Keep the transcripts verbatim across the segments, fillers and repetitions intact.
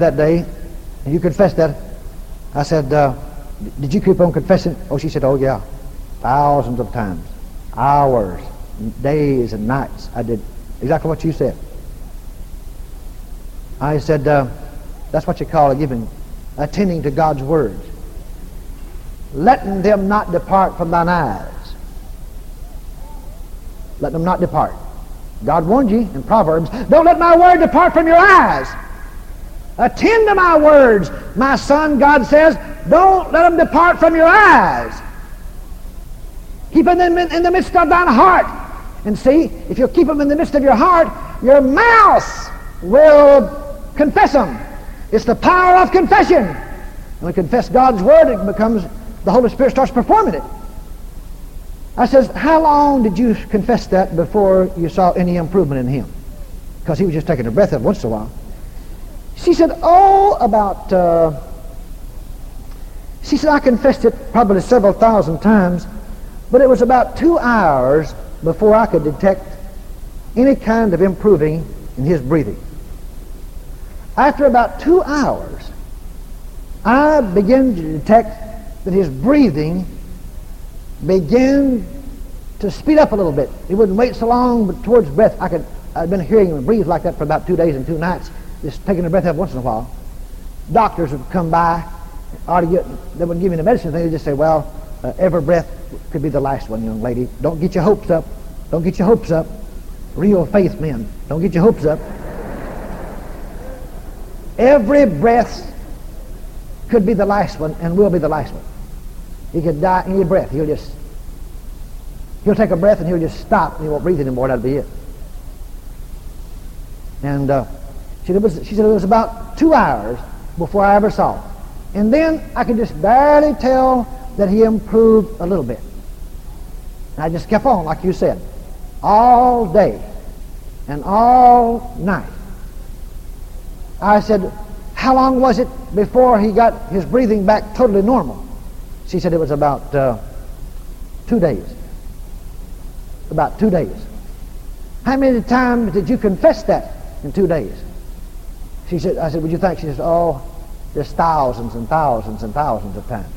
that day, and you confessed that. I said, uh, did you keep on confessing? Oh, she said, oh yeah, thousands of times, hours, days and nights. I did exactly what you said. I said, uh, that's what you call it, giving, attending to God's words. Letting them not depart from thine eyes. Let them not depart. God warned you in Proverbs, don't let my word depart from your eyes. Attend to my words, my son, God says, don't let them depart from your eyes. Keep them in, in the midst of thine heart. And see, if you keep them in the midst of your heart, your mouth will confess them. It's the power of confession. When we confess God's word, it becomes, the Holy Spirit starts performing it. I says, how long did you confess that before you saw any improvement in him? Because he was just taking a breath of once in a while. She said, oh, about, uh, she said, I confessed it probably several thousand times, but it was about two hours before I could detect any kind of improving in his breathing. After about two hours, I began to detect that his breathing began to speed up a little bit. He wouldn't wait so long, but towards breath, I could, I'd been hearing him breathe like that for about two days and two nights, just taking a breath up once in a while. Doctors would come by, ought to get, they wouldn't give me the medicine, they would just say, well, uh, every breath could be the last one, young lady. Don't get your hopes up. Don't get your hopes up. Real faith men, don't get your hopes up. Every breath could be the last one and will be the last one. He could die any breath. He'll just, he'll take a breath and he'll just stop and he won't breathe anymore. That'll be it. And uh, she, said it was, she said it was about two hours before I ever saw it. And then I could just barely tell that he improved a little bit. And I just kept on, like you said, all day and all night. I said, how long was it before he got his breathing back totally normal? She said it was about uh, two days. About two days. How many times did you confess that in two days? She said, I said, would you think? She said, oh, there's thousands and thousands and thousands of times.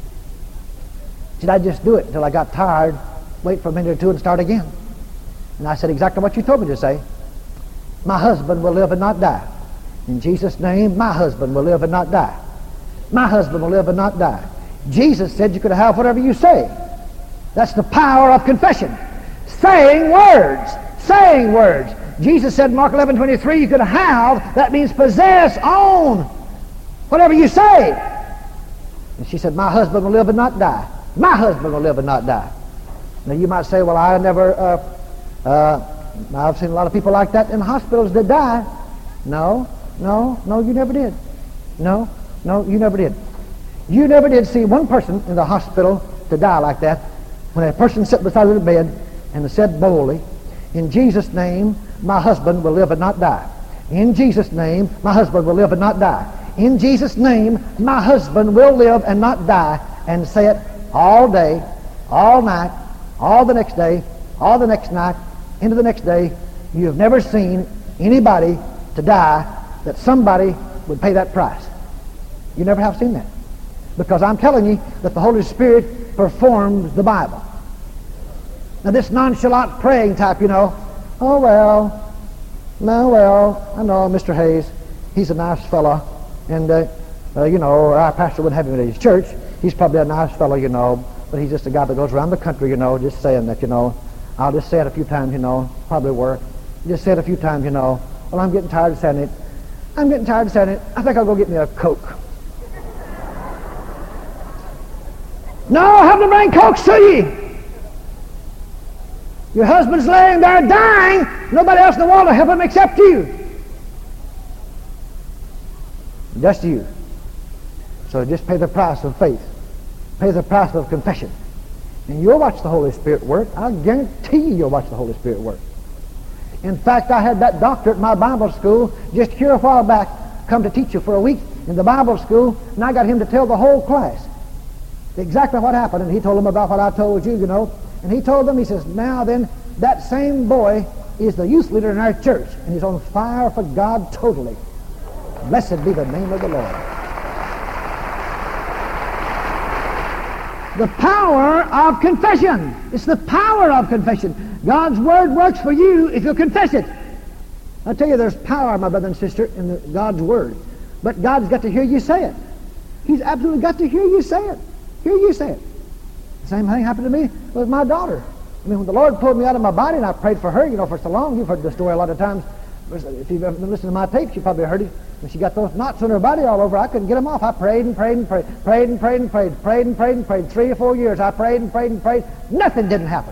She said, I'd just do it until I got tired, wait for a minute or two and start again. And I said exactly what you told me to say. My husband will live and not die. In Jesus' name, my husband will live and not die. My husband will live and not die. Jesus said you could have whatever you say. That's the power of confession. Saying words. Saying words. Jesus said in Mark eleven twenty-three, you could have, that means possess, own, whatever you say. And she said, my husband will live and not die. My husband will live and not die. Now you might say, well, I never, uh, uh, I've seen a lot of people like that in hospitals that die. No, no, no, you never did. No, no, you never did. You never did see one person in the hospital to die like that when a person sat beside the bed and said boldly, in Jesus' name, my husband will live and not die. In Jesus' name, my husband will live and not die. In Jesus' name, my husband will live and not die, and say it all day, all night, all the next day, all the next night, into the next day. You have never seen anybody to die that somebody would pay that price. You never have seen that. Because I'm telling you that the Holy Spirit performs the Bible. Now this nonchalant praying type, you know, oh well, no well, I know Mister Hayes, he's a nice fellow, and uh, uh, you know, our pastor wouldn't have him in his church. He's probably a nice fellow, you know, but he's just a guy that goes around the country, you know, just saying that, you know. I'll just say it a few times, you know, probably work. Just say it a few times, you know. Well, I'm getting tired of saying it. I'm getting tired of saying it. I think I'll go get me a Coke. No, have them bring Cokes to you. Your husband's laying there dying. Nobody else in the world will help him except you. Just you. So just pay the price of faith. Pay the price of confession. And you'll watch the Holy Spirit work. I guarantee you you'll watch the Holy Spirit work. In fact, I had that doctor at my Bible school just here a while back come to teach you for a week in the Bible school, and I got him to tell the whole class exactly what happened, and he told them about what I told you, you know. And he told them, he says, now then, that same boy is the youth leader in our church, and he's on fire for God totally. Blessed be the name of the Lord. The power of confession. It's the power of confession. God's Word works for you if you'll confess it. I tell you, there's power, my brother and sister, in the, God's Word. But God's got to hear you say it. He's absolutely got to hear you say it. Hear you say it. The same thing happened to me with my daughter. I mean, when the Lord pulled me out of my body and I prayed for her, you know, for so long, you've heard the story a lot of times. If you've ever been listening to my tapes, you probably heard it. When she got those knots on her body all over, I couldn't get them off. I prayed and prayed and prayed, prayed and prayed and prayed, prayed and prayed and prayed. Three or four years, I prayed and prayed and prayed. Nothing didn't happen.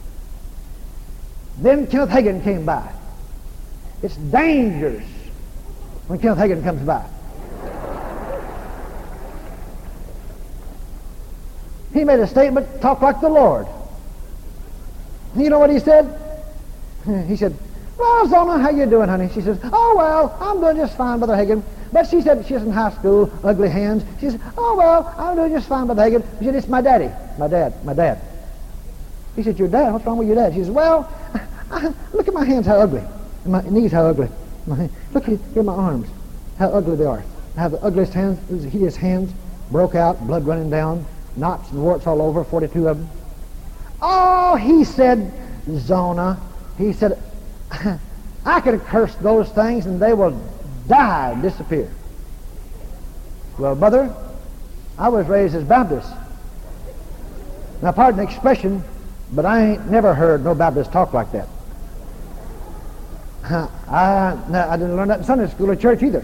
Then Kenneth Hagin came by. It's dangerous when Kenneth Hagin comes by. He made a statement, talk like the Lord. You know what he said? He said, well, Zona, how you doing, honey? She says, oh, well, I'm doing just fine, Brother Hagin. But she said, she's in high school, ugly hands. She said, oh, well, I'm doing just fine, Brother Hagin. She said, it's my daddy. My dad, my dad. He said, your dad? What's wrong with your dad? She says, well, I, look at my hands, how ugly. And my knees, how ugly. My, look here, here my arms, how ugly they are. I have the ugliest hands, these hideous hands, broke out, blood running down, knots and warts all over, forty-two of them. Oh, he said, Zona, he said, I could curse those things and they will die and disappear. Well, brother, I was raised as Baptist. Now, pardon the expression, but I ain't never heard no Baptist talk like that. I, I didn't learn that in Sunday school or church either.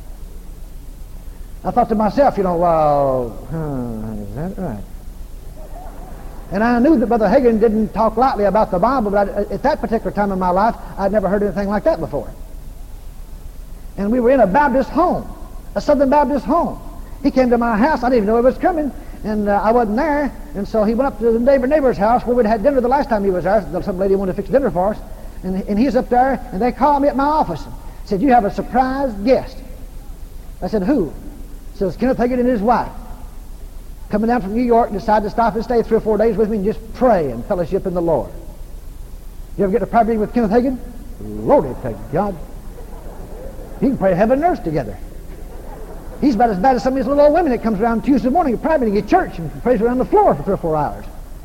I thought to myself, you know, well, huh, is that right? And I knew that Brother Hagin didn't talk lightly about the Bible, but I, at that particular time in my life, I'd never heard anything like that before. And we were in a Baptist home, a Southern Baptist home. He came to my house. I didn't even know he was coming, and uh, I wasn't there. And so he went up to the neighbor neighbor's house where we'd had dinner the last time he was there. Some lady wanted to fix dinner for us. And, and he's up there, and they called me at my office and said, you have a surprise guest. I said, who? He says, Kenneth Hagin and his wife. Coming down from New York, decided to stop and stay three or four days with me and just pray and fellowship in the Lord. You ever get to prayer meeting with Kenneth Hagin? Glory to God. You can pray heaven and earth together. He's about as bad as some of these little old women that comes around Tuesday morning at prayer meeting at church and prays around the floor for three or four hours.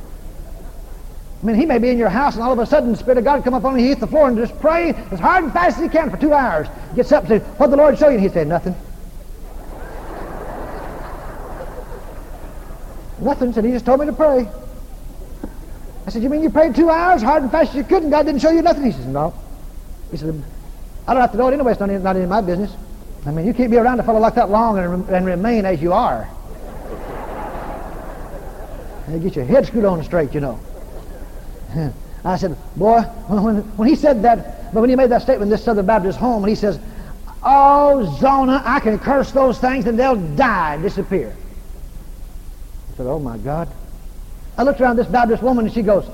I mean, he may be in your house and all of a sudden the Spirit of God come up on him, he hits the floor and just pray as hard and fast as he can for two hours. He gets up and says, what did the Lord show you? And he'd say, nothing. Nothing. Said, he just told me to pray. I said, you mean you prayed two hours, hard and fast as you could, and God didn't show you nothing? He says, no. He said, I don't have to know it anyway. It's not any, not any of my business. I mean, you can't be around a fellow like that long and, and remain as you are. And get your head screwed on straight, you know. I said, boy, when, when he said that, but when he made that statement in this Southern Baptist home, and he says, oh, Zona, I can curse those things and they'll die and disappear. I said, oh my God. I looked around this Baptist woman and she goes,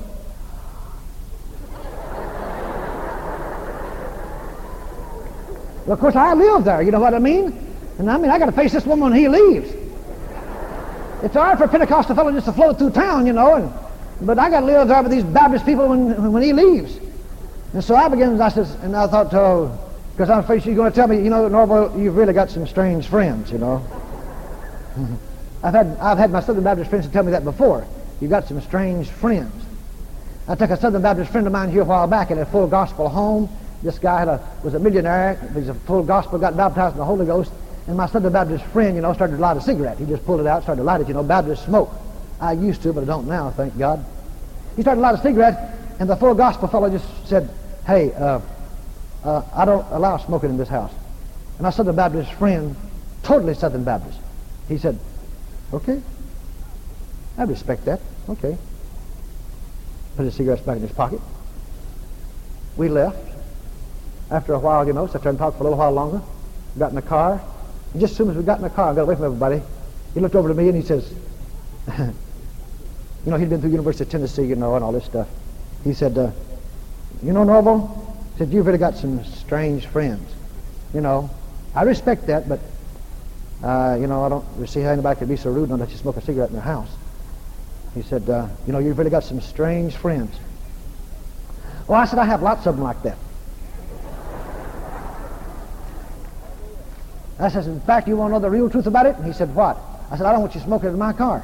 well, of course I live there, you know what I mean? And I mean, I got to face this woman when he leaves. It's hard for a Pentecostal fellow just to float through town, you know, and, but I got to live there with these Baptist people when, when he leaves. And so I began, I says, and I thought, oh, because I'm afraid she's going to tell me, you know, Norval, you've really got some strange friends, you know. I've had, I've had my Southern Baptist friends tell me that before. You've got some strange friends. I took a Southern Baptist friend of mine here a while back in a full gospel home. This guy had a, was a millionaire. He's a full gospel, got baptized in the Holy Ghost. And my Southern Baptist friend, you know, started to light a cigarette. He just pulled it out, started to light it, you know, Baptist smoke. I used to, but I don't now, thank God. He started to light a cigarette, and the full gospel fellow just said, hey, uh, uh, I don't allow smoking in this house. And my Southern Baptist friend, totally Southern Baptist, he said, okay, I respect that, okay. Put his cigarettes back in his pocket. We left. After a while, you know, sat there and talked for a little while longer. Got in the car. And just as soon as we got in the car and got away from everybody, he looked over to me and he says, you know, he'd been through University of Tennessee, you know, and all this stuff. He said, uh, you know, Norval, he said, you've really got some strange friends. You know, I respect that, but, uh, you know, I don't see how anybody could be so rude and let you smoke a cigarette in their house. He said, uh, you know, you've really got some strange friends. Well, I said, I have lots of them like that. I said, in fact, you want to know the real truth about it? And he said, what? I said, I don't want you smoking in my car.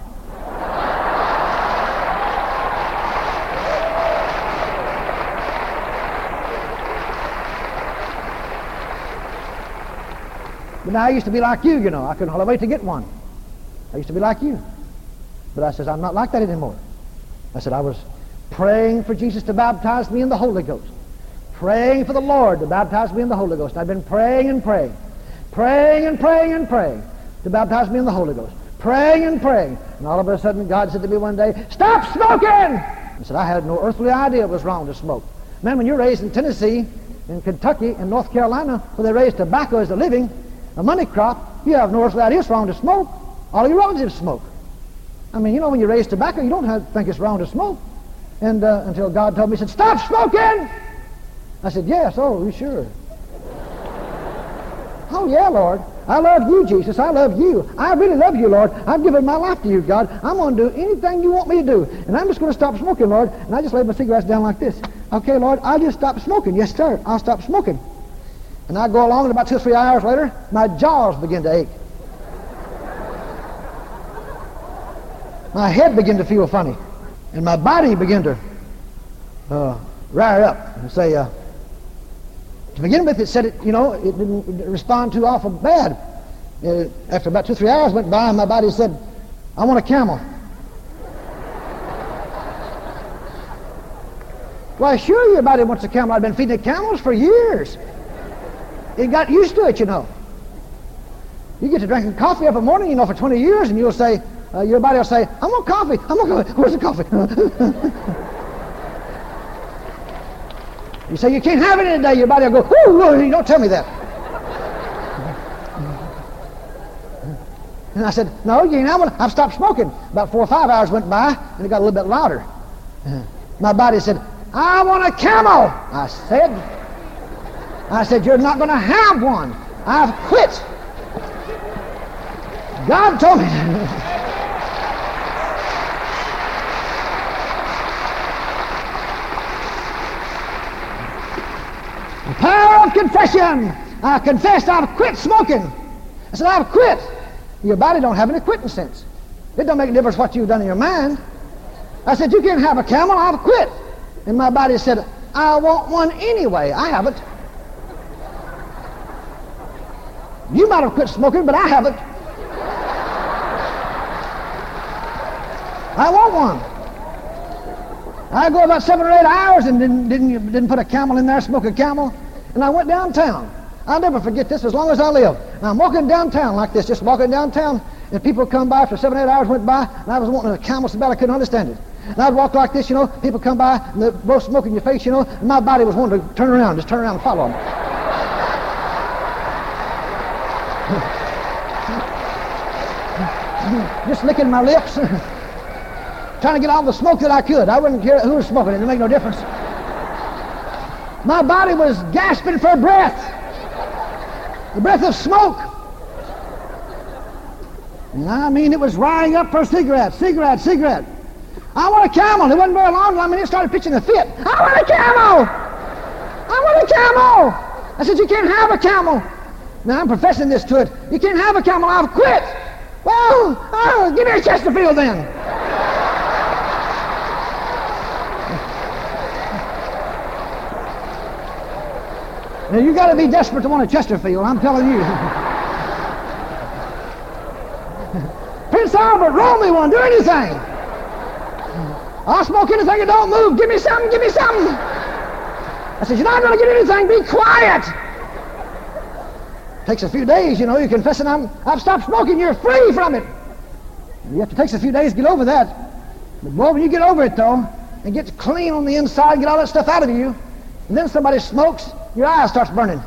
But now I used to be like you, you know. I couldn't hardly wait to get one. I used to be like you. But I said, I'm not like that anymore. I said, I was praying for Jesus to baptize me in the Holy Ghost. Praying for the Lord to baptize me in the Holy Ghost. And I've been praying and praying. Praying and praying and praying to baptize me in the Holy Ghost. Praying and praying. And all of a sudden God said to me one day, stop smoking! I said, I had no earthly idea it was wrong to smoke. Man, when you're raised in Tennessee, in Kentucky, in North Carolina, where they raise tobacco as a living, a money crop, you have no earthly idea it's wrong to smoke. All your relatives smoke. I mean, you know, when you raise tobacco, you don't have to think it's wrong to smoke. And uh, until God told me, he said, stop smoking! I said, yes, oh, you sure? Oh, yeah, Lord. I love you, Jesus. I love you. I really love you, Lord. I've given my life to you, God. I'm going to do anything you want me to do. And I'm just going to stop smoking, Lord. And I just laid my cigarettes down like this. Okay, Lord, I'll just stop smoking. Yes, sir. I'll stop smoking. And I go along, and about two or three hours later, my jaws begin to ache. My head began to feel funny. And my body began to uh, rile up and say, uh, to begin with, it said, it, you know, it didn't respond too awful bad. Uh, after about two or three hours went by, my body said, I want a camel. Why, sure, your body wants a camel. I've been feeding camels for years. It got used to it, you know. You get to drinking coffee every morning, you know, for twenty years, and you'll say, uh, your body will say, I want coffee, I want coffee. Where's the coffee? You say, you can't have it today, your body will go, whoo, whoo, don't tell me that. And I said, no, you ain't having it. I've stopped smoking. About four or five hours went by, and it got a little bit louder. My body said, I want a camel. I said, I said, you're not going to have one. I've quit. God told me. The power of confession. I confessed I've quit smoking. I said, I've quit. Your body don't have any quitting sense. It don't make a difference what you've done in your mind. I said, you can't have a camel. I've quit. And my body said, I want one anyway. I haven't. You might have quit smoking, but I haven't. I want one. I go about seven or eight hours and didn't, didn't, didn't put a camel in there, smoke a camel. And I went downtown. I'll never forget this as long as I live. And I'm walking downtown like this, just walking downtown, and people come by after seven, eight hours went by, and I was wanting a camel so bad I couldn't understand it. And I'd walk like this, you know, people come by, and they're both smoking your face, you know, and my body was wanting to turn around, just turn around and follow them. Just licking my lips, trying to get all the smoke that I could. I wouldn't care who was smoking it, it didn't make no difference. My body was gasping for breath, the breath of smoke. And I mean, it was rying up for cigarette, cigarette, cigarette. I want a camel. It wasn't very long. I mean, it started pitching a fit. I want a camel. I want a camel. I said, you can't have a camel. Now, I'm professing this to it. You can't have a camel. I've quit. Well, oh, give me a Chesterfield then. Now, you got to be desperate to want a Chesterfield, I'm telling you. Prince Albert, roll me one, do anything. I'll smoke anything that don't move. Give me something, give me something. I said, you're not going to get anything, be quiet. Takes a few days, you know, you confess it, I'm, I've stopped smoking, you're free from it. You have to take a few days to get over that. But boy, when you get over it, though, and get clean on the inside and get all that stuff out of you, and then somebody smokes, your eye starts burning.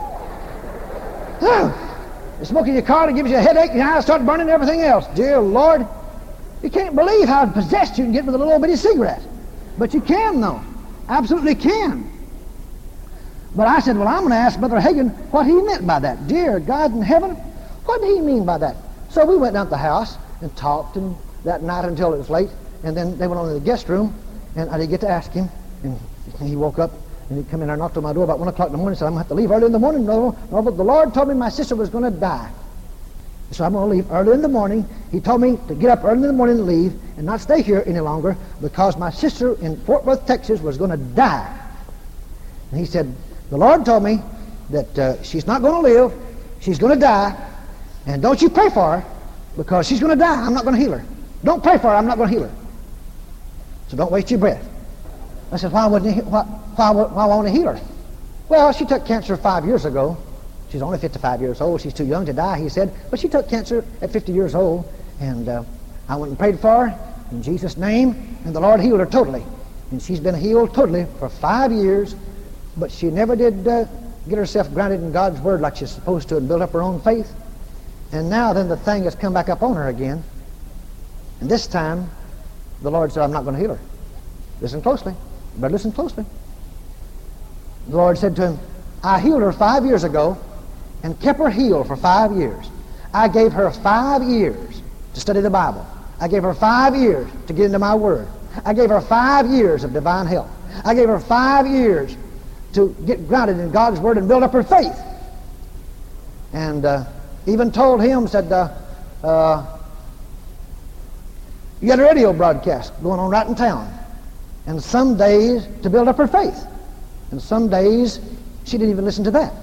You're smoking your car, it gives you a headache, your eyes start burning and everything else. Dear Lord, you can't believe how possessed you can get with a little bitty cigarette. But you can, though. Absolutely can. But I said, well, I'm going to ask Brother Hagin what he meant by that. Dear God in heaven, what did he mean by that? So we went down to the house and talked and that night until it was late. And then they went on to the guest room, and I didn't get to ask him. And he woke up And he come in there and knocked on my door about one o'clock in the morning and said, I'm going to have to leave early in the morning. No, no, but the Lord told me my sister was going to die. So I'm going to leave early in the morning. He told me to get up early in the morning and leave and not stay here any longer because my sister in Fort Worth, Texas was going to die. And he said, the Lord told me that uh, she's not going to live, she's going to die, and don't you pray for her because she's going to die. I'm not going to heal her. Don't pray for her, I'm not going to heal her. So don't waste your breath. I said, why wouldn't he, why, why, why won't he heal her? Well, she took cancer five years ago. She's only fifty-five years old. She's too young to die, he said. But she took cancer at fifty years old. And uh, I went and prayed for her in Jesus' name, and the Lord healed her totally. And she's been healed totally for five years, but she never did uh, get herself grounded in God's Word like she's supposed to and build up her own faith. And now then the thing has come back up on her again. And this time, the Lord said, I'm not going to heal her. Listen closely. You better listen closely. The Lord said to him, I healed her five years ago and kept her healed for five years. I gave her five years to study the Bible. I gave her five years to get into my Word. I gave her five years of divine health. I gave her five years to get grounded in God's Word and build up her faith. And uh, even told him, said, uh, uh, you got a radio broadcast going on right in town. And some days to build up her faith. And some days she didn't even listen to that.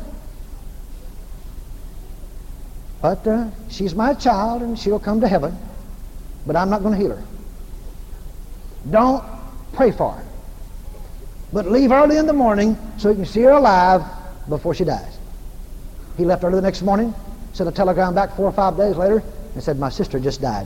But uh, she's my child and she'll come to heaven. But I'm not going to heal her. Don't pray for her. But leave early in the morning so you can see her alive before she dies. He left early the next morning, sent a telegram back four or five days later, and said, my sister just died.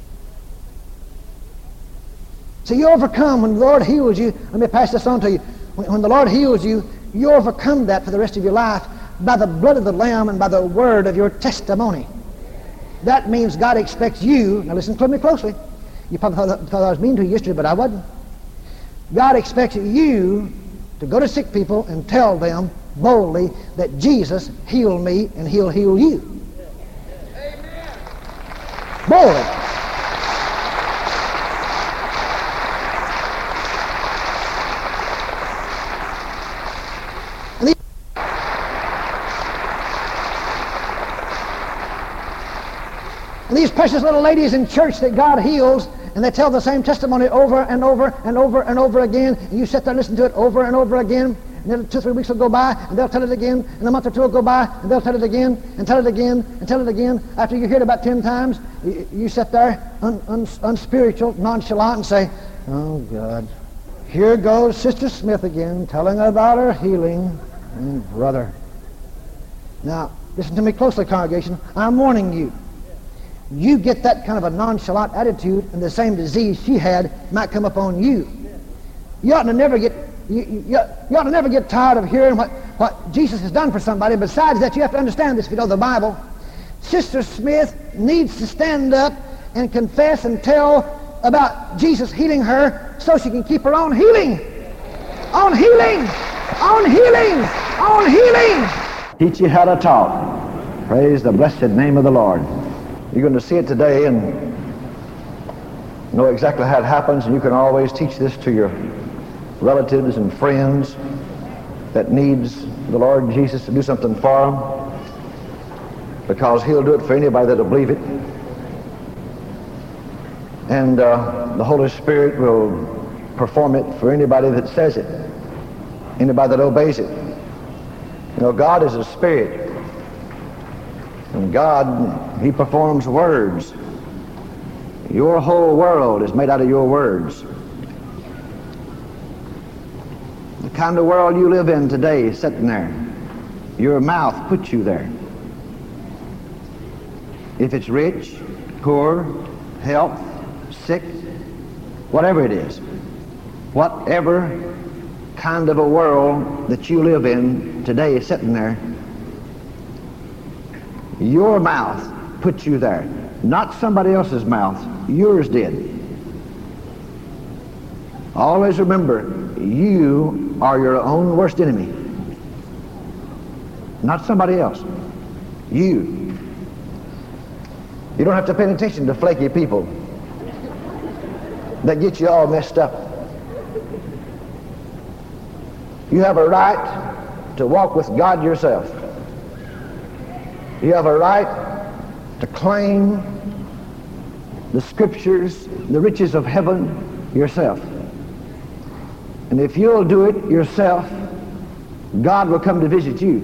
So you overcome when the Lord heals you. Let me pass this on to you. When, when the Lord heals you, you overcome that for the rest of your life by the blood of the Lamb and by the word of your testimony. That means God expects you, now listen to me closely. You probably thought, thought I was mean to you yesterday, but I wasn't. God expects you to go to sick people and tell them boldly that Jesus healed me and He'll heal you. Amen. Boldly. And these precious little ladies in church that God heals, and they tell the same testimony over and over and over and over again, and you sit there and listen to it over and over again, and then two or three weeks will go by, and they'll tell it again, and a month or two will go by, and they'll tell it again, and tell it again, and tell it again. After you hear it about ten times, you, you sit there un, un, unspiritual, nonchalant, and say, oh God, here goes Sister Smith again, telling about her healing. Mm, brother. Now, listen to me closely, congregation. I'm warning you. You get that kind of a nonchalant attitude, and the same disease she had might come upon you. You ought to never get you, you, you ought to never get tired of hearing what, what Jesus has done for somebody. Besides that, you have to understand this if you know the Bible. Sister Smith needs to stand up and confess and tell about Jesus healing her so she can keep her own healing. On healing! On healing! On healing! Teach you how to talk. Praise the blessed name of the Lord. You're going to see it today and know exactly how it happens, and you can always teach this to your relatives and friends that needs the Lord Jesus to do something for them, because He'll do it for anybody that'll believe it. And uh, the Holy Spirit will perform it for anybody that says it, anybody that obeys it. You know, God is a spirit. And God, He performs words. Your whole world is made out of your words. The kind of world you live in today is sitting there. Your mouth puts you there. If it's rich, poor, health, sick, whatever it is, whatever kind of a world that you live in today is sitting there, your mouth put you there. Not somebody else's mouth. Yours did. Always remember, you are your own worst enemy. Not somebody else. You. You don't have to pay attention to flaky people that get you all messed up. You have a right to walk with God yourself. You have a right to claim the Scriptures, the riches of heaven yourself. And if you'll do it yourself, God will come to visit you.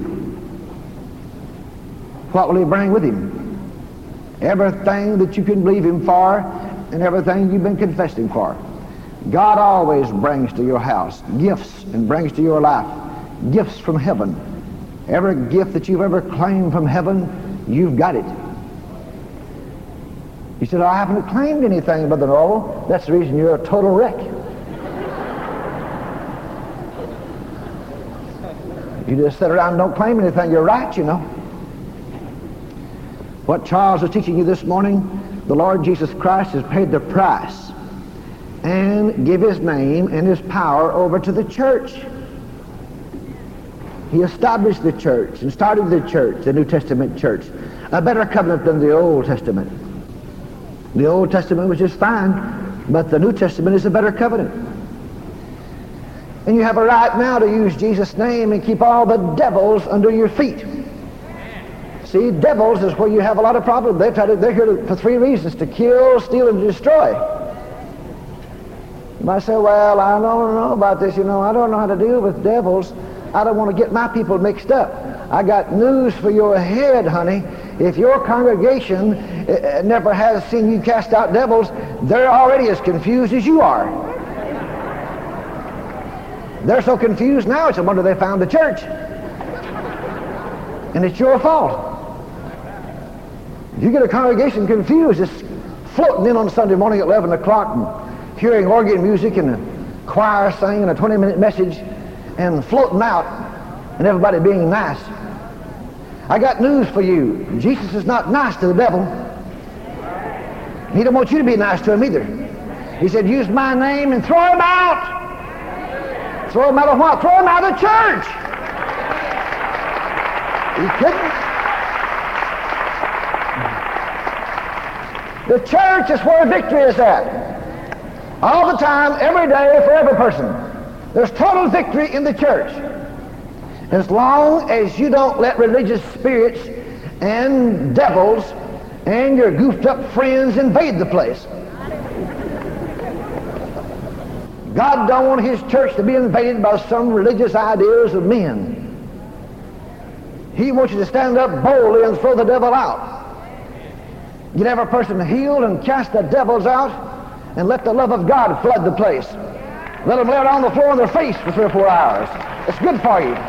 What will he bring with him? Everything that you can believe him for and everything you've been confessing for. God always brings to your house gifts and brings to your life gifts from heaven. Every gift that you've ever claimed from heaven, you've got it. You said, I haven't claimed anything, Brother Norval. That's the reason you're a total wreck. You just sit around and don't claim anything. You're right, you know. What Charles was teaching you this morning, the Lord Jesus Christ has paid the price and give his name and his power over to the church. He established the church and started the church, the New Testament church, a better covenant than the Old Testament. The Old Testament was just fine, but the New Testament is a better covenant. And you have a right now to use Jesus' name and keep all the devils under your feet. See, devils is where you have a lot of problems. They try to, they're here to, for three reasons: to kill, steal, and destroy. You might say, well, I don't know about this, you know, I don't know how to deal with devils. I don't want to get my people mixed up. I got news for your head, honey. If your congregation uh, never has seen you cast out devils, they're already as confused as you are. They're so confused now, it's a wonder they found the church. And it's your fault. If you get a congregation confused, it's floating in on Sunday morning at eleven o'clock and hearing organ music and a choir singing a twenty-minute message and floating out and everybody being nice. I got news for you. Jesus is not nice to the devil. He don't want you to be nice to him either. He said, use my name and throw him out. Throw him out of what? Throw him out of the church. He couldn't. The church is where victory is at. All the time, every day, for every person. There's total victory in the church. As long as you don't let religious spirits and devils and your goofed up friends invade the place. God don't want his church to be invaded by some religious ideas of men. He wants you to stand up boldly and throw the devil out. Get every person healed and cast the devils out and let the love of God flood the place. Let them lay it on the floor on their face for three or four hours. It's good for you.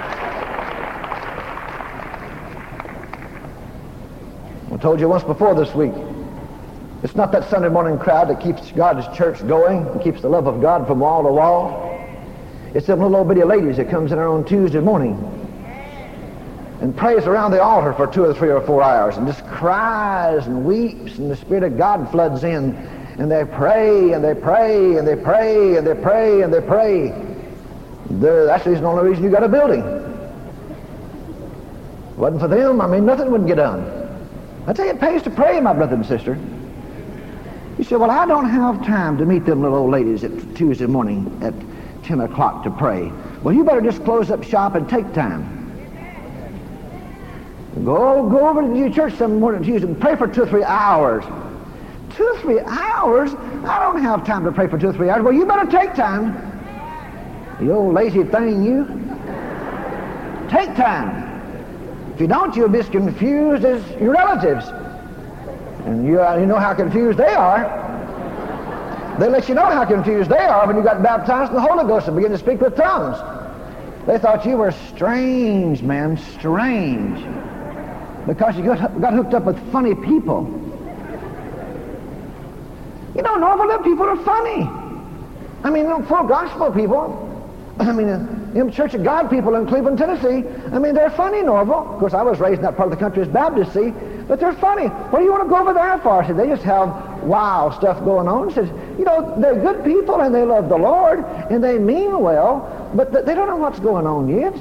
I told you once before this week, it's not that Sunday morning crowd that keeps God's church going and keeps the love of God from wall to wall. It's them little old bitty ladies that comes in there on Tuesday morning and prays around the altar for two or three or four hours and just cries and weeps, and the Spirit of God floods in, and they pray and they pray and they pray and they pray and they pray. They're, that's the only reason you got a building. If it wasn't for them, I mean, nothing would get done. I tell you, it pays to pray, my brother and sister. You say, well, I don't have time to meet them little old ladies at Tuesday morning at ten o'clock to pray. Well, you better just close up shop and take time. Go, go over to your church some morning Tuesday and pray for two or three hours. Two or three hours? I don't have time to pray for two or three hours. Well, you better take time. You old lazy thing, you. Take time. If you don't, you'll be as confused as your relatives. And you, uh, you know how confused they are. They let you know how confused they are when you got baptized in the Holy Ghost and began to speak with tongues. They thought you were strange, man, strange. Because you got, got hooked up with funny people. You know, Norval, them people are funny. I mean, full gospel people. I mean, uh, them Church of God people in Cleveland, Tennessee, I mean, they're funny, Norval. Of course, I was raised in that part of the country as Baptist, see, but they're funny. What do you want to go over there for? I said, they just have wild stuff going on. I said, you know, they're good people and they love the Lord and they mean well, but th- they don't know what's going on yet.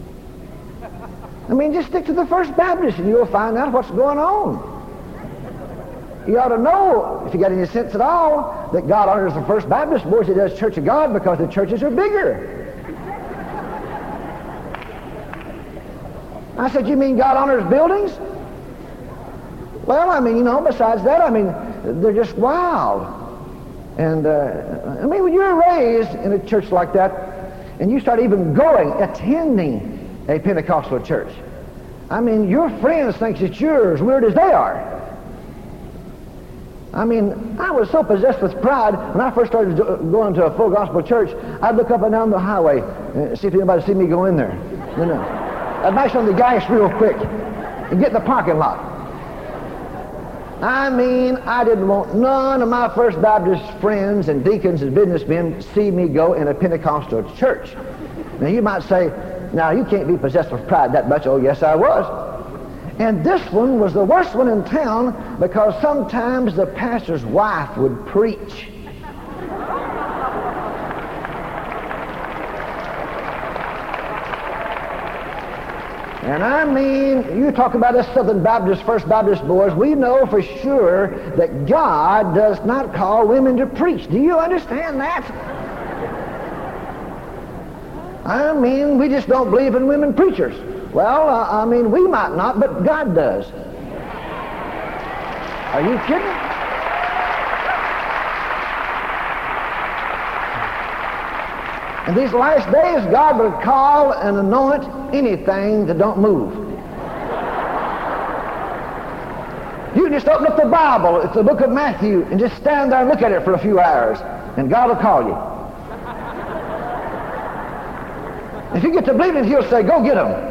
I mean, just stick to the First Baptist and you'll find out what's going on. You ought to know, if you got any sense at all, that God honors the First Baptist more than he does Church of God, because the churches are bigger. I said, you mean God honors buildings? Well, I mean, you know, besides that, I mean, they're just wild. And, uh, I mean, when you're raised in a church like that, and you start even going, attending a Pentecostal church, I mean, your friends think that you're as weird as they are. I mean, I was so possessed with pride when I first started going to a full gospel church. I'd look up and down the highway and see if anybody see me go in there. You know, I'd bash on the gas real quick and get in the parking lot. I mean, I didn't want none of my First Baptist friends and deacons and businessmen see me go in a Pentecostal church. Now, you might say, now, you can't be possessed with pride that much. Oh, yes, I was. And this one was the worst one in town because sometimes the pastor's wife would preach. And I mean, you talk about us Southern Baptist, First Baptist boys, we know for sure that God does not call women to preach. Do you understand that? I mean, we just don't believe in women preachers. Well, uh, I mean, we might not, but God does. Are you kidding? In these last days, God will call and anoint anything that don't move. You can just open up the Bible, it's the book of Matthew, and just stand there and look at it for a few hours, and God will call you. If you get to believing, he'll say, go get them.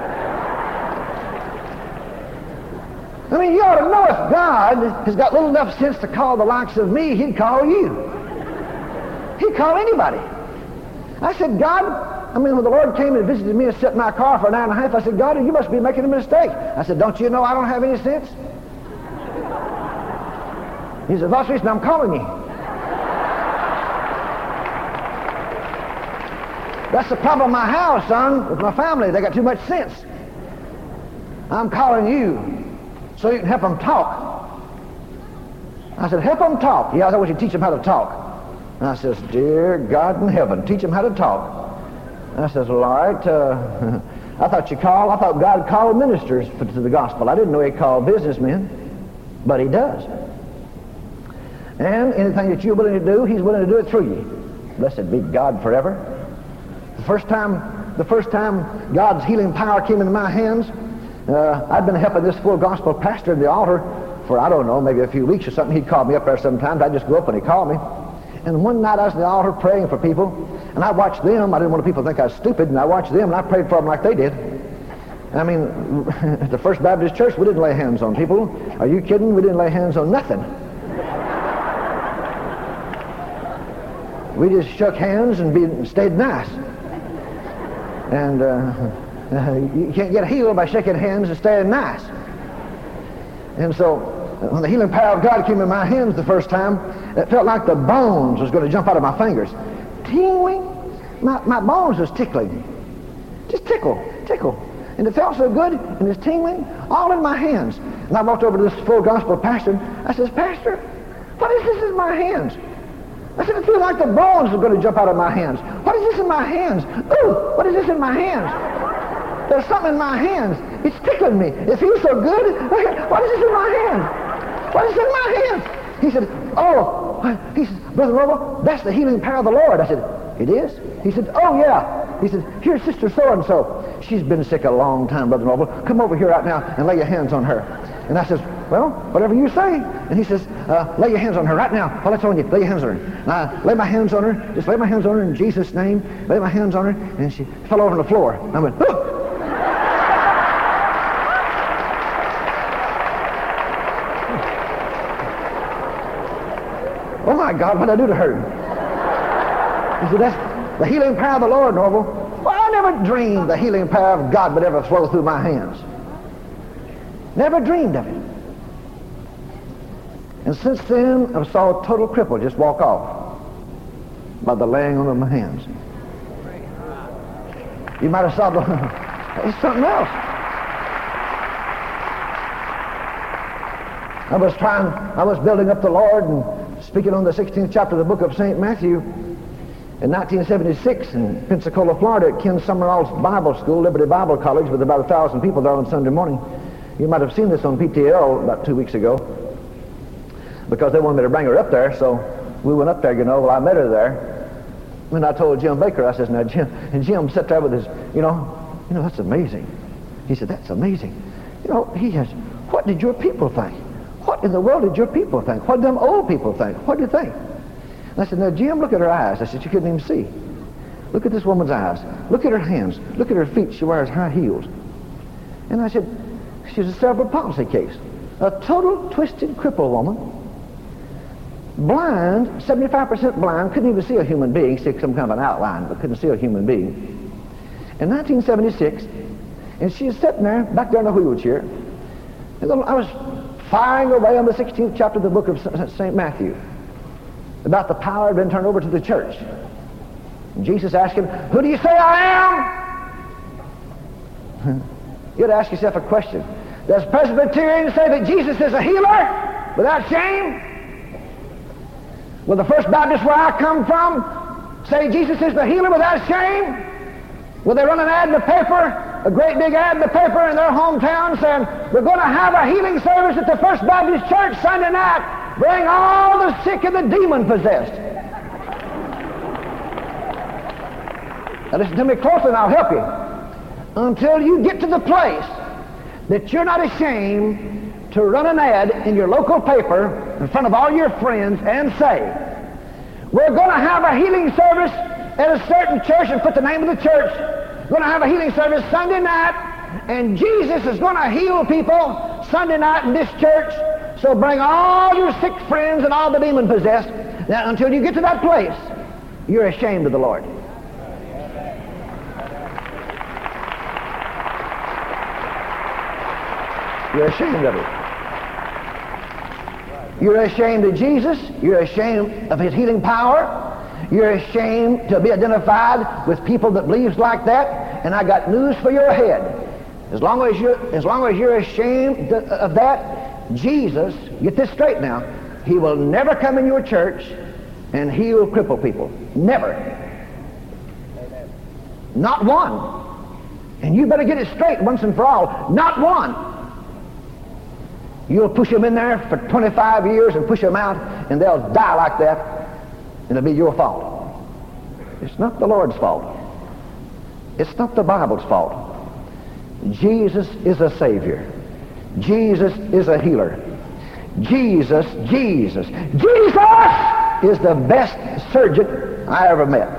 I mean, you ought to know if God has got little enough sense to call the likes of me, he'd call you. He'd call anybody. I said, God, I mean, when the Lord came and visited me and sat in my car for an hour and a half, I said, God, you must be making a mistake. I said, don't you know I don't have any sense? He said, that's the reason I'm calling you. That's the problem in my house, son, with my family. They got too much sense. I'm calling you so you can help them talk. I said, help them talk. Yeah, I want you to teach them how to talk. And I says, dear God in heaven, teach them how to talk. And I says, well, all right, uh, I thought you called, I thought God called ministers for, to the gospel. I didn't know he called businessmen, but he does. And anything that you're willing to do, he's willing to do it through you. Blessed be God forever. The first time, the first time God's healing power came into my hands, uh, I'd been helping this full gospel pastor in the altar for, I don't know, maybe a few weeks or something. He'd call me up there sometimes. I'd just go up and he'd call me. And one night I was in the altar praying for people, and I watched them. I didn't want people to think I was stupid, and I watched them, and I prayed for them like they did. I mean, at the First Baptist Church, we didn't lay hands on people. Are you kidding? We didn't lay hands on nothing. We just shook hands and be, stayed nice. And uh, uh, you can't get healed by shaking hands and staying nice. And so, when the healing power of God came in my hands the first time, it felt like the bones was going to jump out of my fingers. Tingling. My, my bones was tickling. Just tickle, tickle. And it felt so good, and it's tingling all in my hands. And I walked over to this full gospel pastor. I says, Pastor, what is this in my hands? I said, it feels like the bones are going to jump out of my hands. What is this in my hands? Ooh, what is this in my hands? There's something in my hands. It's tickling me. It feels so good. What is this in my hands? What is in my hands? He said, oh, he said, Brother Roble, that's the healing power of the Lord. I said, it is? He said, oh, yeah. He said, here's Sister so-and-so. She's been sick a long time, Brother Roble. Come over here right now and lay your hands on her. And I says, well, whatever you say. And he says, uh, lay your hands on her right now. While it's on you, lay your hands on her. And I lay my hands on her. Just lay my hands on her in Jesus' name. Lay my hands on her. And she fell over on the floor. I went, oh! Oh my God, what did I do to her? He said, that's the healing power of the Lord, Norval. Well, I never dreamed the healing power of God would ever flow through my hands. Never dreamed of it. And since then, I saw a total cripple just walk off by the laying on of my hands. You might have saw the, it's something else. I was trying, I was building up the Lord and speaking on the sixteenth chapter of the book of Saint Matthew. In nineteen seventy-six in Pensacola, Florida, at Ken Summerall's Bible School, Liberty Bible College, with about a thousand people there on Sunday morning. You might have seen this on P T L about two weeks ago, because they wanted me to bring her up there, so we went up there, you know. Well, I met her there, and I told Jim Baker, I said, now Jim, and Jim sat there with his, you know, you know, that's amazing. He said, that's amazing. You know, he has, what did your people think? What in the world did your people think? What did them old people think? What do you think? And I said, now Jim, look at her eyes. I said, you couldn't even see. Look at this woman's eyes. Look at her hands. Look at her feet. She wears high heels. And I said, she's a cerebral palsy case. A total twisted, crippled woman. Blind, seventy-five percent blind, couldn't even see a human being, see some kind of an outline, but couldn't see a human being. In nineteen seventy-six, and she was sitting there, back there in a wheelchair, and I was firing away on the sixteenth chapter of the book of Saint Matthew about the power had been turned over to the church. And Jesus asked him, who do you say I am? You had to ask yourself a question. Does Presbyterians say that Jesus is a healer without shame? Will the First Baptist where I come from say Jesus is the healer without shame? Will they run an ad in the paper, a great big ad in the paper in their hometown saying, we're going to have a healing service at the First Baptist Church Sunday night. Bring all the sick and the demon-possessed. Now listen to me closely and I'll help you. Until you get to the place that you're not ashamed to run an ad in your local paper in front of all your friends and say, we're going to have a healing service at a certain church, and put the name of the church. We're going to have a healing service Sunday night, and Jesus is going to heal people Sunday night in this church. So bring all your sick friends and all the demon-possessed. Now, until you get to that place, you're ashamed of the Lord. You're ashamed of it. You're ashamed of Jesus. You're ashamed of his healing power. You're ashamed to be identified with people that believes like that. And I got news for your head. As long as you're, as long as you're ashamed of that, Jesus, get this straight now, he will never come in your church and heal crippled people. Never. Amen. Not one. And you better get it straight once and for all. Not one. You'll push them in there for twenty-five years and push them out, and they'll die like that, and it'll be your fault. It's not the Lord's fault. It's not the Bible's fault. Jesus is a Savior. Jesus is a healer. Jesus, Jesus, Jesus is the best surgeon I ever met.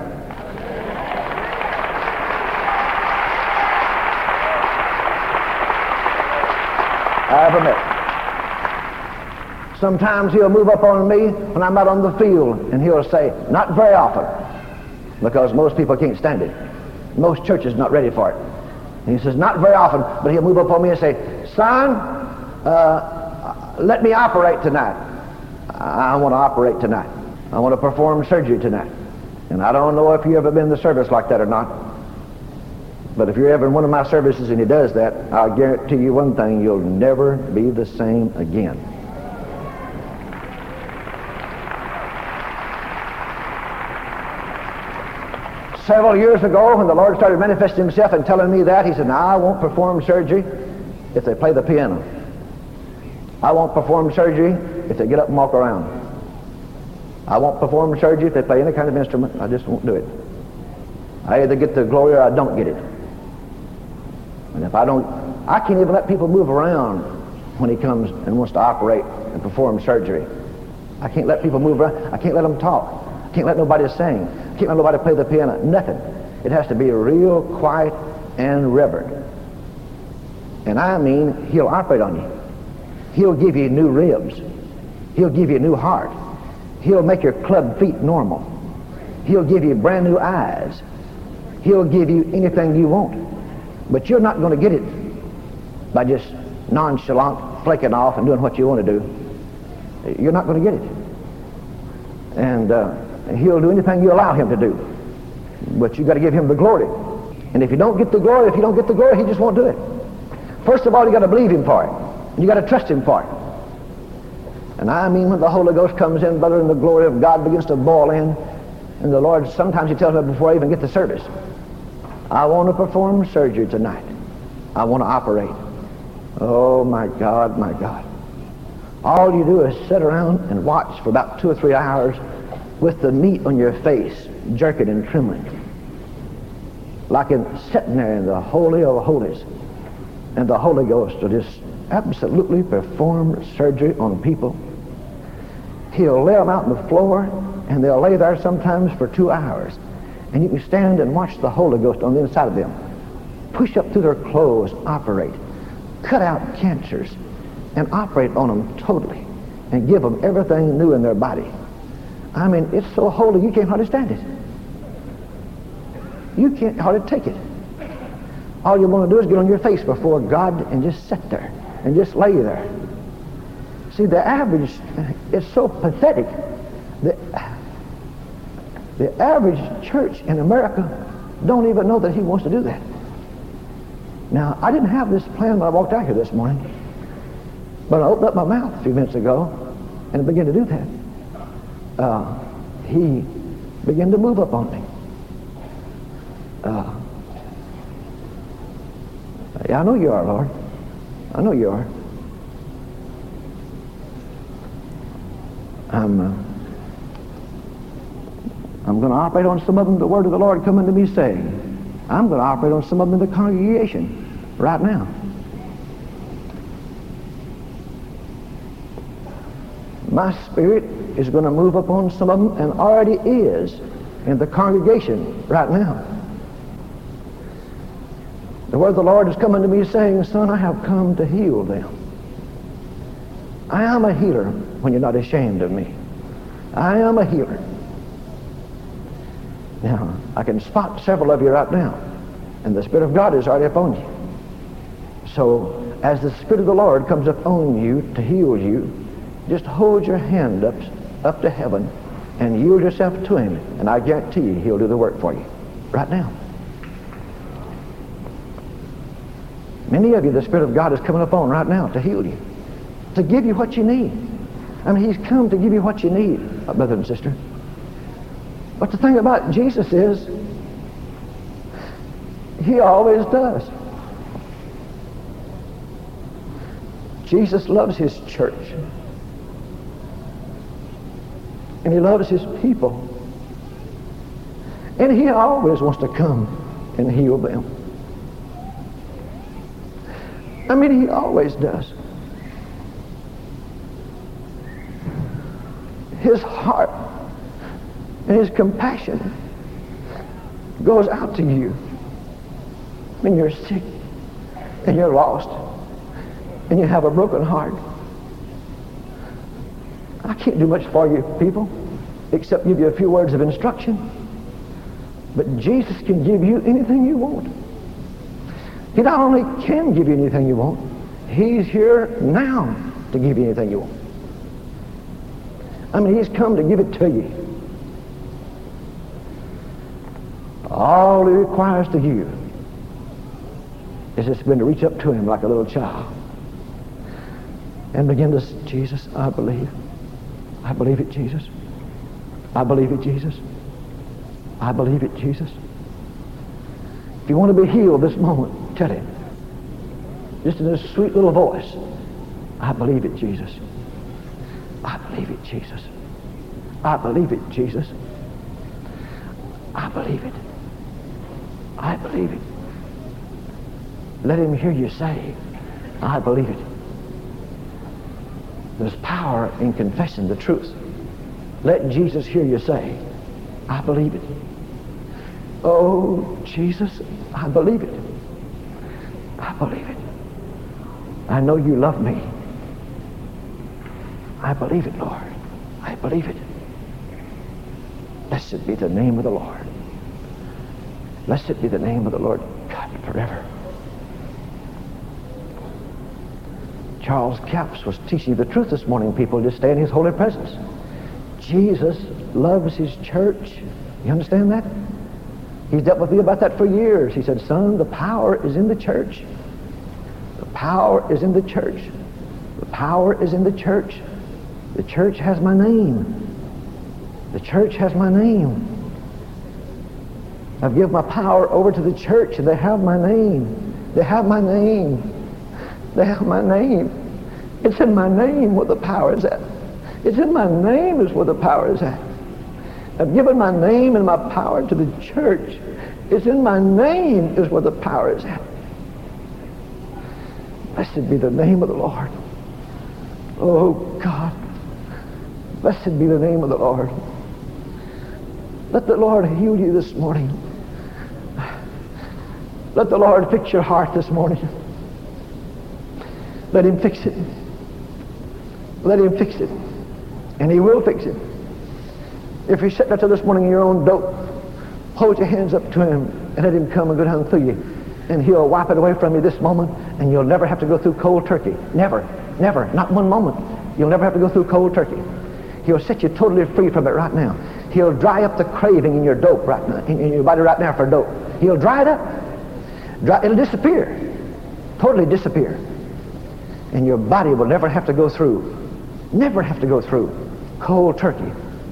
I ever met. Sometimes he'll move up on me when I'm out on the field, and he'll say, not very often, because most people can't stand it. Most churches not ready for it. And he says, not very often, but he'll move up on me and say, son, uh, let me operate tonight. I, I want to operate tonight. I want to perform surgery tonight. And I don't know if you've ever been in the service like that or not. But if you're ever in one of my services and he does that, I'll guarantee you one thing, you'll never be the same again. Several years ago, when the Lord started manifesting himself and telling me that, he said, now I won't perform surgery if they play the piano. I won't perform surgery if they get up and walk around. I won't perform surgery if they play any kind of instrument. I just won't do it. I either get the glory or I don't get it. And if I don't, I can't even let people move around when he comes and wants to operate and perform surgery. I can't let people move around. I can't let them talk. I can't let nobody sing. I can't let nobody play the piano. Nothing. It has to be real quiet and reverent. And I mean, he'll operate on you. He'll give you new ribs. He'll give you a new heart. He'll make your club feet normal. He'll give you brand new eyes. He'll give you anything you want. But you're not going to get it by just nonchalant flaking off and doing what you want to do. You're not going to get it. And uh, he'll do anything you allow him to do. But you got to give him the glory. And if you don't get the glory, if you don't get the glory, he just won't do it. First of all, you got to believe him for it. And you got to trust him for it. And I mean, when the Holy Ghost comes in, brother, and the glory of God begins to boil in, And the Lord, sometimes he tells me before I even get to service, I want to perform surgery tonight. I want to operate. Oh my God, my God. All you do is sit around and watch for about two or three hours with the meat on your face, jerking and trembling. Like in sitting there in the Holy of Holies. And the Holy Ghost will just absolutely perform surgery on people. He'll lay them out on the floor, and they'll lay there sometimes for two hours. And you can stand and watch the Holy Ghost on the inside of them push up through their clothes, operate, cut out cancers, and operate on them totally, and give them everything new in their body. I mean, it's so holy you can't hardly stand it. You can't hardly take it. All you want to do is get on your face before God and just sit there and just lay there. See, the average is so pathetic. The, the average church in America don't even know that he wants to do that. Now, I didn't have this plan when I walked out here this morning, but I opened up my mouth a few minutes ago and began to do that. Uh, he began to move up on me. Uh, yeah, I know you are, Lord. I know you are. I'm, uh, I'm going to operate on some of them, the word of the Lord coming to me saying. I'm going to operate on some of them in the congregation right now. My spirit is going to move upon some of them, and already is in the congregation right now. The word of the Lord is coming to me saying, son, I have come to heal them. I am a healer when you're not ashamed of me. I am a healer. Now, I can spot several of you right now, and the Spirit of God is already upon you. So, as the Spirit of the Lord comes upon you to heal you, just hold your hand up, up to heaven and yield yourself to Him, and I guarantee you He'll do the work for you right now. Many of you, the Spirit of God is coming upon right now to heal you, to give you what you need. I mean, He's come to give you what you need, my brother and sister. But the thing about Jesus is, He always does. Jesus loves His church. And He loves His people. And He always wants to come and heal them. I mean, He always does. His heart and His compassion goes out to you when you're sick and you're lost and you have a broken heart. I can't do much for you people except give you a few words of instruction, but Jesus can give you anything you want. He not only can give you anything you want, He's here now to give you anything you want. I mean, He's come to give it to you. All He requires to you is just been to reach up to Him like a little child and begin to say, Jesus, I believe. I believe it, Jesus. I believe it, Jesus. I believe it, Jesus. If you want to be healed this moment, tell Him. Just in a sweet little voice, I believe it, Jesus. I believe it, Jesus. I believe it, Jesus. I believe it. I believe it. Let Him hear you say, I believe it. There's power in confessing the truth. Let Jesus hear you say, I believe it. Oh, Jesus, I believe it. I believe it. I know you love me. I believe it, Lord. I believe it. Blessed be the name of the Lord. Blessed be the name of the Lord God forever. Charles Capps was teaching the truth this morning. People just stay in His holy presence. Jesus loves His church. You understand that? He's dealt with me about that for years. He said, son, the power is in the church. The power is in the church. The power is in the church. The church has my name. The church has my name. I've given my power over to the church, and they have my name. They have my name. They have my name. It's in my name where the power is at. It's in my name is where the power is at. I've given my name and my power to the church. It's in my name is where the power is at. Blessed be the name of the Lord. Oh, God. Blessed be the name of the Lord. Let the Lord heal you this morning. Let the Lord fix your heart this morning. Let Him fix it. Let Him fix it. And He will fix it. If you're sitting up to this morning in your own dope, hold your hands up to Him and let Him come and go down through you. And He'll wipe it away from you this moment, and you'll never have to go through cold turkey. Never. Never. Not one moment. You'll never have to go through cold turkey. He'll set you totally free from it right now. He'll dry up the craving in your dope right now, in, in your body right now for dope. He'll dry it up. Dry, it'll disappear. Totally disappear. And your body will never have to go through, never have to go through cold turkey.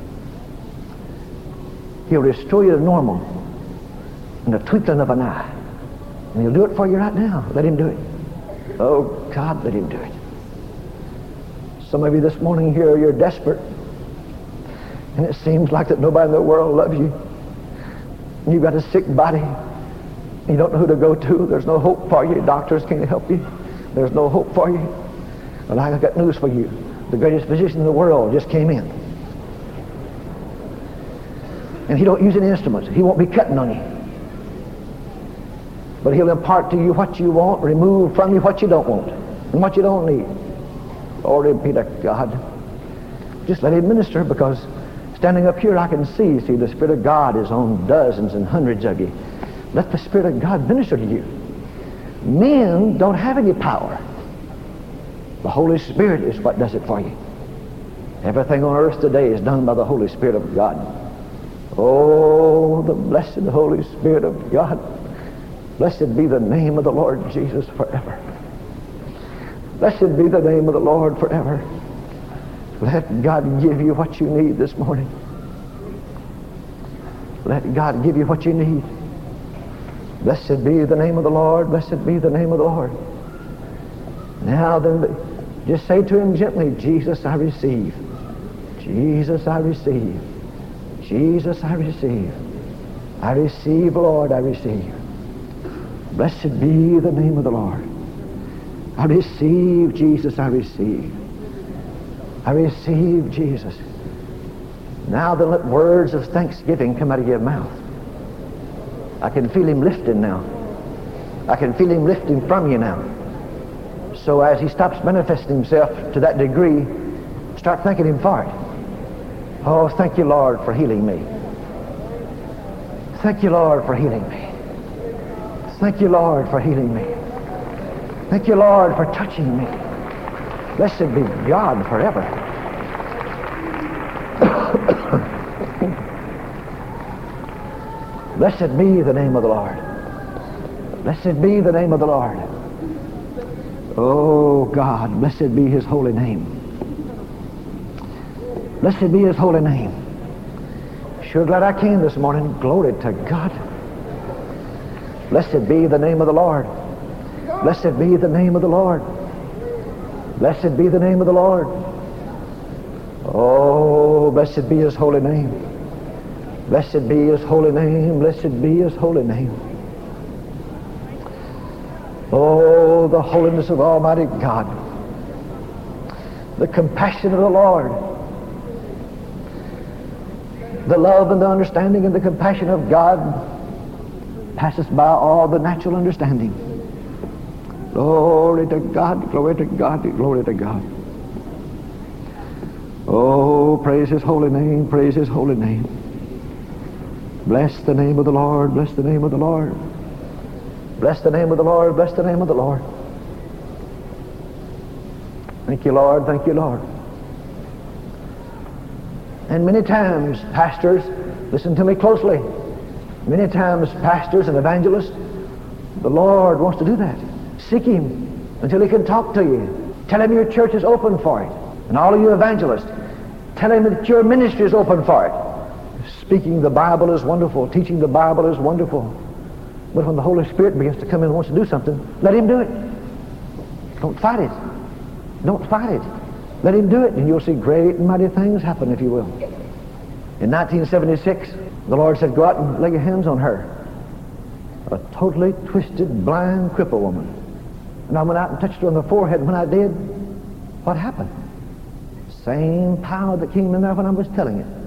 He'll restore you to normal in the twinkling of an eye. And He'll do it for you right now. Let Him do it. Oh, God, let Him do it. Some of you this morning here, you're desperate. And it seems like that nobody in the world loves you. And you've got a sick body. You don't know who to go to. There's no hope for you. Doctors can't help you. There's no hope for you. Well, I've got news for you. The greatest physician in the world just came in. And He don't use any instruments. He won't be cutting on you. But He'll impart to you what you want, remove from you what you don't want, and what you don't need. Glory be to God. Just let Him minister, because standing up here I can see, see the Spirit of God is on dozens and hundreds of you. Let the Spirit of God minister to you. Men don't have any power. The Holy Spirit is what does it for you. Everything on earth today is done by the Holy Spirit of God. Oh, the blessed Holy Spirit of God. Blessed be the name of the Lord Jesus forever. Blessed be the name of the Lord forever. Let God give you what you need this morning. Let God give you what you need. Blessed be the name of the Lord. Blessed be the name of the Lord. Now then, just say to Him gently, Jesus, I receive. Jesus, I receive. Jesus, I receive. I receive, Lord, I receive. Blessed be the name of the Lord. I receive, Jesus, I receive. I receive, Jesus. Now then, let words of thanksgiving come out of your mouth. I can feel Him lifting now. I can feel Him lifting from you now. So as He stops manifesting Himself to that degree, start thanking Him for it. Oh, thank you, Lord, for healing me. Thank you, Lord, for healing me. Thank you, Lord, for healing me. Thank you, Lord, for touching me. Blessed be God forever. Blessed be the name of the Lord. Blessed be the name of the Lord. Oh, God, blessed be His holy name. Blessed be His holy name. Sure glad I came this morning. Glory to God. Blessed be the name of the Lord. Blessed be the name of the Lord. Blessed be the name of the Lord. Oh, blessed be His holy name. Blessed be His holy name. Blessed be His holy name. Oh, the holiness of Almighty God. The compassion of the Lord. The love and the understanding and the compassion of God passes by all the natural understanding. Glory to God, glory to God, glory to God. Oh, praise His holy name, praise His holy name. Bless the name of the Lord, bless the name of the Lord. Bless the name of the Lord, bless the name of the Lord. Thank you, Lord, thank you, Lord. And many times, pastors, listen to me closely, many times pastors and evangelists, the Lord wants to do that. Seek Him until He can talk to you. Tell Him your church is open for it. And all of you evangelists, tell Him that your ministry is open for it. Speaking the Bible is wonderful. Teaching the Bible is wonderful. But when the Holy Spirit begins to come in and wants to do something, let Him do it. Don't fight it. Don't fight it. Let Him do it, and you'll see great and mighty things happen, if you will. In nineteen seventy-six, the Lord said, go out and lay your hands on her. A totally twisted, blind, crippled woman. And I went out and touched her on the forehead, and when I did, what happened? Same power that came in there when I was telling it.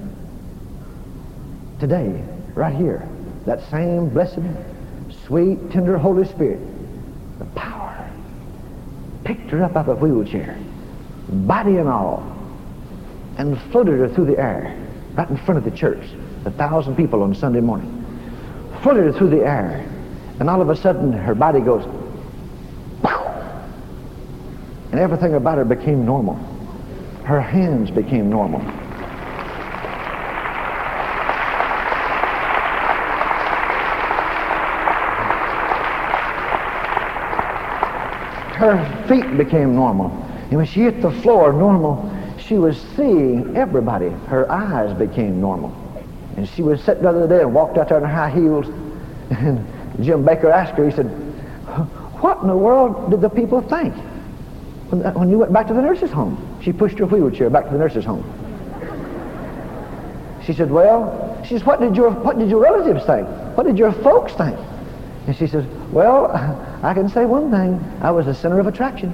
Today, right here, that same blessed, sweet, tender Holy Spirit, the power, picked her up out of a wheelchair, body and all, and floated her through the air, right in front of the church, a thousand people on Sunday morning. Floated her through the air, and all of a sudden her body goes, pow, and everything about her became normal. Her hands became normal. Her feet became normal. And when she hit the floor normal, she was seeing everybody. Her eyes became normal. And she was sitting the other day and walked out there in her high heels. And Jim Baker asked her, he said, what in the world did the people think when, when you went back to the nurse's home? She pushed her wheelchair back to the nurse's home. She said, well, she says, what did your, what did your relatives think? What did your folks think? And she says, well, I can say one thing. I was the center of attraction.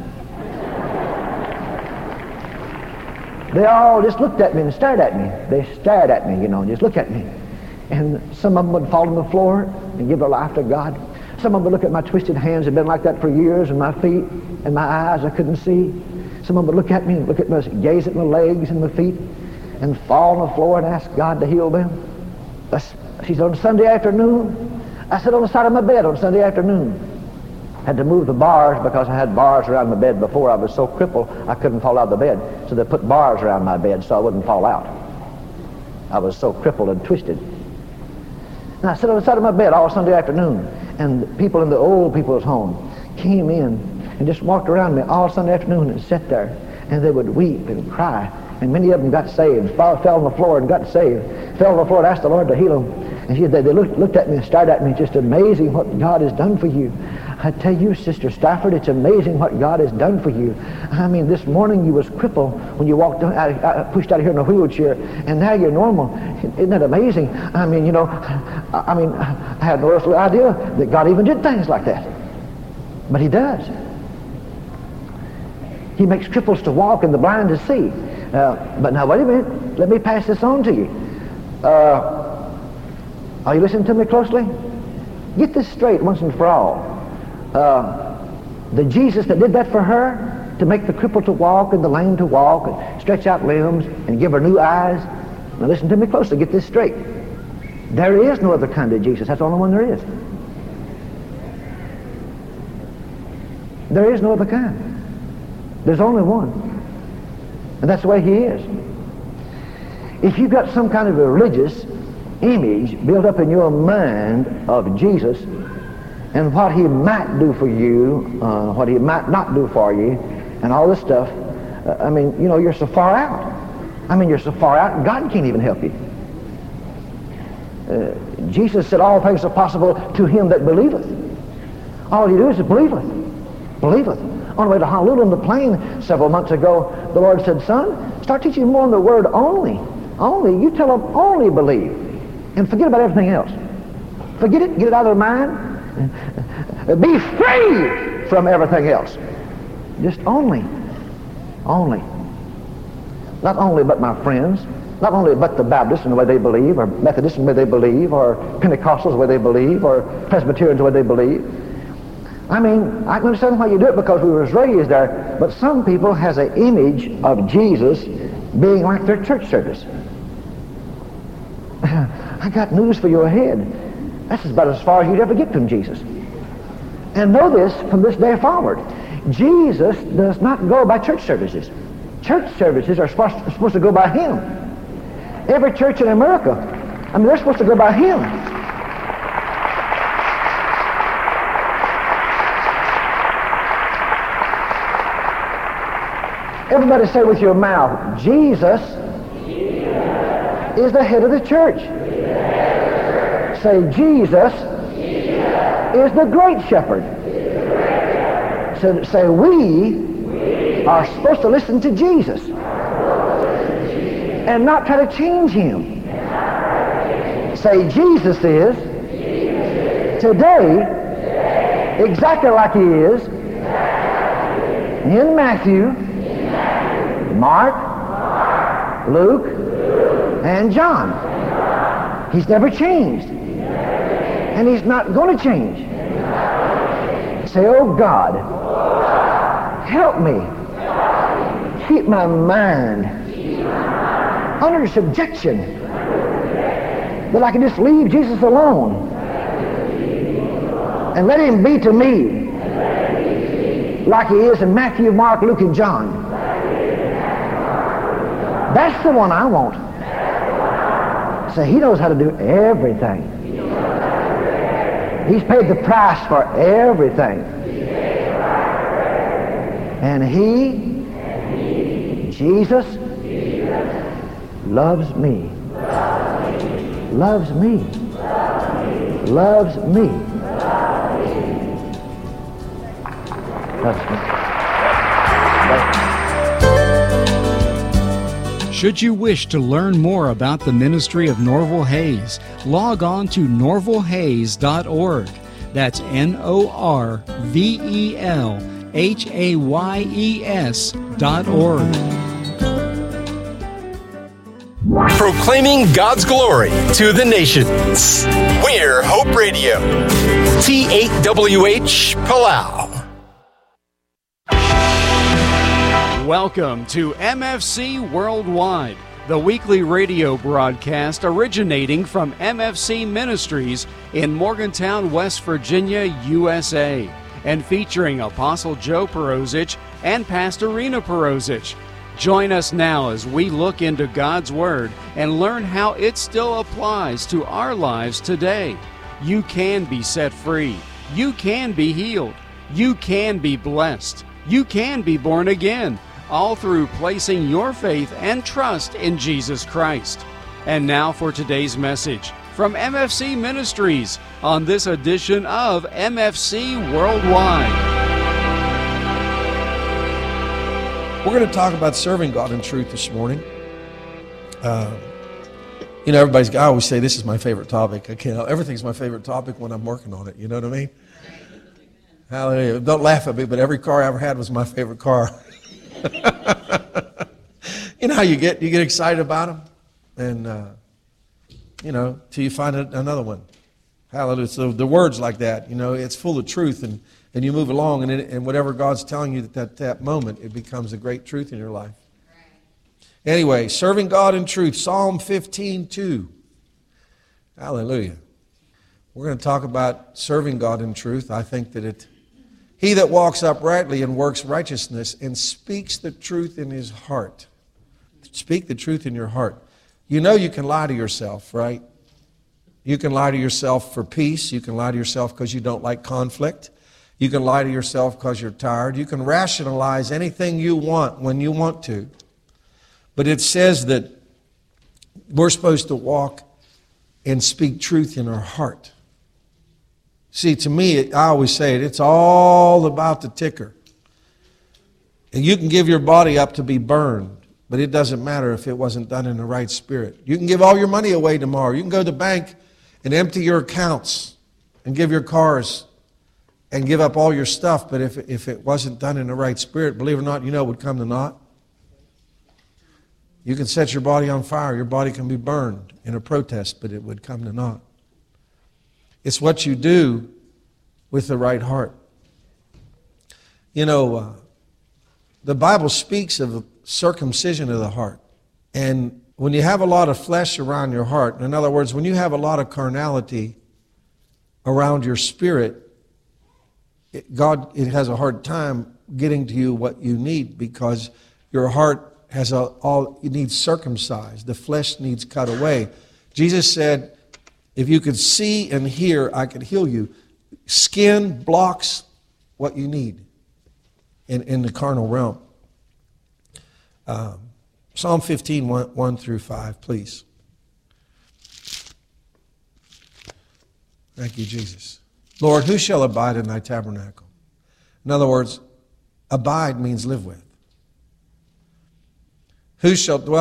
They all just looked at me and stared at me. They stared at me, you know, and just look at me. And some of them would fall on the floor and give their life to God. Some of them would look at my twisted hands. They've been like that for years, and my feet and my eyes I couldn't see. Some of them would look at me and look at my, gaze at my legs and my feet and fall on the floor and ask God to heal them. She said, on Sunday afternoon, I sat on the side of my bed on Sunday afternoon. Had to move the bars because I had bars around my bed before. I was so crippled I couldn't fall out of the bed. So they put bars around my bed so I wouldn't fall out. I was so crippled and twisted. And I sat on the side of my bed all Sunday afternoon. And people in the old people's home came in and just walked around me all Sunday afternoon and sat there. And they would weep and cry. And many of them got saved. Fell on the floor and got saved. Fell on the floor and asked the Lord to heal them. And she, they, they looked, looked at me and stared at me. Just amazing what God has done for you. I tell you, Sister Stafford, it's amazing what God has done for you. I mean, this morning you was crippled when you walked out, out, pushed out of here in a wheelchair, and now you're normal. Isn't that amazing? I mean, you know, I, I mean, I had no earthly idea that God even did things like that. But He does. He makes cripples to walk and the blind to see. Uh, but now, wait a minute. Let me pass this on to you. Uh, are you listening to me closely? Get this straight once and for all. Uh, the Jesus that did that for her, to make the cripple to walk and the lame to walk and stretch out limbs and give her new eyes. Now listen to me closely, get this straight. There is no other kind of Jesus. That's the only one there is. There is no other kind. There's only one. And that's the way He is. If you've got some kind of a religious image built up in your mind of Jesus, and what He might do for you, uh, what He might not do for you, and all this stuff, uh, I mean, you know, you're so far out. I mean, you're so far out, God can't even help you. Uh, Jesus said, all things are possible to him that believeth. All you do is believeth. Believeth. On the way to Honolulu on the plane several months ago, the Lord said, son, start teaching more on the word only. Only. You tell them only believe. And forget about everything else. Forget it. Get it out of their mind. Be free from everything else. Just only. Only. Not only but my friends. Not only but the Baptists in the way they believe, or Methodists in the way they believe, or Pentecostals the way they believe, or Presbyterians the way they believe. I mean, I can understand why you do it because we were raised there, but some people has an image of Jesus being like their church service. I got news for your head. That's about as far as you'd ever get from Jesus. And know this from this day forward. Jesus does not go by church services. Church services are supposed to, supposed to go by Him. Every church in America, I mean, they're supposed to go by Him. Everybody say with your mouth, Jesus, Jesus is the head of the church. Say, Jesus is the great shepherd. So say, we are supposed to listen to Jesus and not try to change him. Say, Jesus is today exactly like he is in Matthew, Mark, Luke, and John. He's never changed. And he's not going to change. Say, oh God, help me keep my mind under subjection, that I can just leave Jesus alone and let him be to me like he is in Matthew, Mark, Luke, and John. That's the one I want. Say, he knows how to do everything. He's paid the price for everything. And he, Jesus, loves me. Loves me. Loves me. Loves me. Should you wish to learn more about the ministry of Norval Hayes, log on to norval hayes dot org. That's N O R V E L H A Y E S dot org. Proclaiming God's glory to the nations. We're Hope Radio. T eight W H Palau. Welcome to M F C Worldwide, the weekly radio broadcast originating from M F C Ministries in Morgantown, West Virginia, U S A, and featuring Apostle Joe Perozich and Pastor Rena Perozich. Join us now as we look into God's Word and learn how it still applies to our lives today. You can be set free. You can be healed. You can be blessed. You can be born again, all through placing your faith and trust in Jesus Christ. And now for today's message from M F C Ministries on this edition of M F C Worldwide. We're going to talk about serving God in truth this morning. Uh, you know, everybody's, I always say this is my favorite topic. I can't, everything's my favorite topic when I'm working on it. You know what I mean? Hallelujah. Don't laugh at me, but every car I ever had was my favorite car. You know how you get you get excited about them, and uh, you know till you find another one. Hallelujah! So the words like that, you know, it's full of truth, and, and you move along, and it, and whatever God's telling you at that, that moment, it becomes a great truth in your life. Right. Anyway, serving God in truth, Psalm fifteen two. Hallelujah! We're going to talk about serving God in truth. I think that it. He that walks uprightly and works righteousness and speaks the truth in his heart. Speak the truth in your heart. You know you can lie to yourself, right? You can lie to yourself for peace. You can lie to yourself because you don't like conflict. You can lie to yourself because you're tired. You can rationalize anything you want when you want to. But it says that we're supposed to walk and speak truth in our heart. See, to me, I always say it, it's all about the ticker. And you can give your body up to be burned, but it doesn't matter if it wasn't done in the right spirit. You can give all your money away tomorrow. You can go to the bank and empty your accounts and give your cars and give up all your stuff, but if, if it wasn't done in the right spirit, believe it or not, you know it would come to naught. You can set your body on fire. Your body can be burned in a protest, but it would come to naught. It's what you do with the right heart. You know, uh, the Bible speaks of circumcision of the heart. And when you have a lot of flesh around your heart, in other words, when you have a lot of carnality around your spirit, it, God it has a hard time getting to you what you need because your heart has a, all, it needs circumcised. The flesh needs cut away. Jesus said, if you could see and hear, I could heal you. Skin blocks what you need in, in the carnal realm. Um, Psalm fifteen, one, one through five, please. Thank you, Jesus. Lord, who shall abide in thy tabernacle? In other words, abide means live with. Who shall dwell